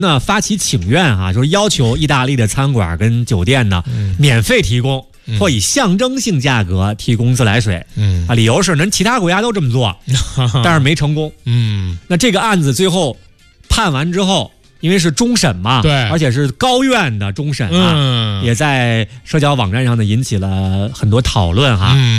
那发起请愿啊，就是要求意大利的餐馆跟酒店呢，免费提供或以象征性价格提供自来水。理由是人其他国家都这么做，但是没成功。那这个案子最后判完之后，因为是终审嘛， 对， 而且是高院的终审啊，也在社交网站上呢引起了很多讨论哈。